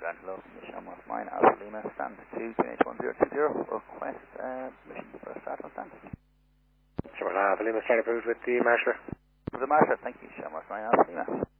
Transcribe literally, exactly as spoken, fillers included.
Angelo, Shamrock Mine, Alpha Lima, stand two, two eight one zero two zero, request uh, permission for a start on stand. Sure, Alpha Lima, start approved with the Marshaller. With the Marshaller, thank you, Shamrock Mine, Alpha Lima.